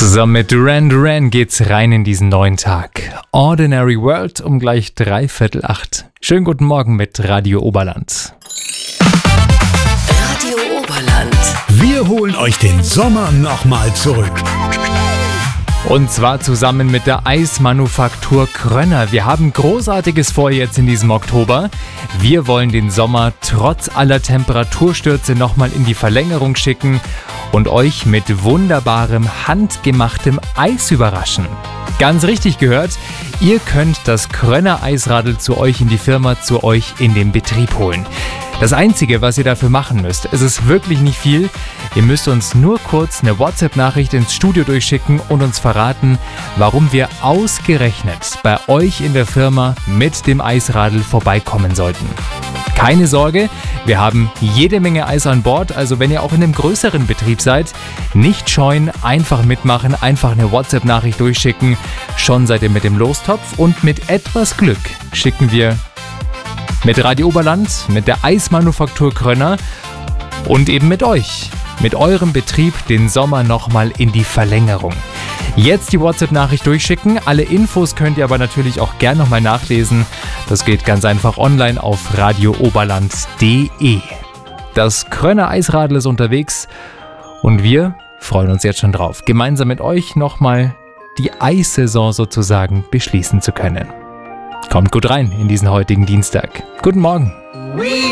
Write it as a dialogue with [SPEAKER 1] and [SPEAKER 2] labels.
[SPEAKER 1] Zusammen mit Duran Duran geht's rein in diesen neuen Tag. Ordinary World um gleich 7:45. Schönen guten Morgen mit Radio Oberland.
[SPEAKER 2] Radio Oberland.
[SPEAKER 3] Wir holen euch den Sommer nochmal zurück.
[SPEAKER 1] Und zwar zusammen mit der Eismanufaktur Krönner. Wir haben Großartiges vor jetzt in diesem Oktober. Wir wollen den Sommer trotz aller Temperaturstürze nochmal in die Verlängerung schicken und euch mit wunderbarem, handgemachtem Eis überraschen. Ganz richtig gehört, ihr könnt das Krönner Eisradl zu euch in die Firma, zu euch in den Betrieb holen. Das Einzige, was ihr dafür machen müsst, es ist wirklich nicht viel. Ihr müsst uns nur kurz eine WhatsApp-Nachricht ins Studio durchschicken und uns verraten, warum wir ausgerechnet bei euch in der Firma mit dem Eisradl vorbeikommen sollten. Keine Sorge, wir haben jede Menge Eis an Bord, also wenn ihr auch in einem größeren Betrieb seid, nicht scheuen, einfach mitmachen, einfach eine WhatsApp-Nachricht durchschicken. Schon seid ihr mit dem Lostopf und mit etwas Glück schicken wir mit Radio Oberland, mit der Eismanufaktur Krönner und eben mit euch, mit eurem Betrieb den Sommer nochmal in die Verlängerung. Jetzt die WhatsApp-Nachricht durchschicken. Alle Infos könnt ihr aber natürlich auch gern nochmal nachlesen. Das geht ganz einfach online auf radiooberland.de. Das Krönner Eisradl ist unterwegs und wir freuen uns jetzt schon drauf, gemeinsam mit euch nochmal die Eissaison sozusagen beschließen zu können. Kommt gut rein in diesen heutigen Dienstag. Guten Morgen.